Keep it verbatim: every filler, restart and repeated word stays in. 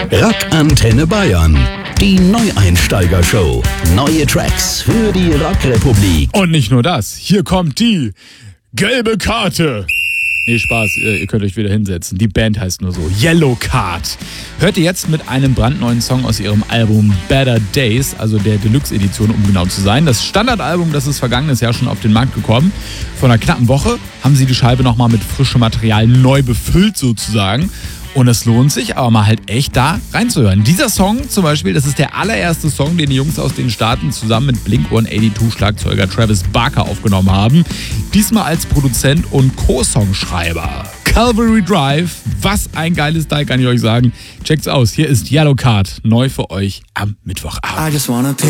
Rock Antenne Bayern. Die Neueinsteiger-Show. Neue Tracks für die Rockrepublik. Und nicht nur das. Hier kommt die gelbe Karte. Nee, Spaß, ihr könnt euch wieder hinsetzen. Die Band heißt nur so. Yellow Card. Hört ihr jetzt mit einem brandneuen Song aus ihrem Album Better Days, also der Deluxe-Edition, um genau zu sein. Das Standardalbum, das ist vergangenes Jahr schon auf den Markt gekommen. Vor einer knappen Woche haben sie die Scheibe nochmal mit frischem Material neu befüllt sozusagen. Und es lohnt sich, aber mal halt echt da reinzuhören. Dieser Song zum Beispiel, das ist der allererste Song, den die Jungs aus den Staaten zusammen mit Blink hundertzweiundachtzig-Schlagzeuger Travis Barker aufgenommen haben. Diesmal als Produzent und Co-Songschreiber. Calvary Drive, was ein geiles Teil, kann ich euch sagen. Checkt's aus, hier ist Yellow Card, neu für euch am Mittwochabend.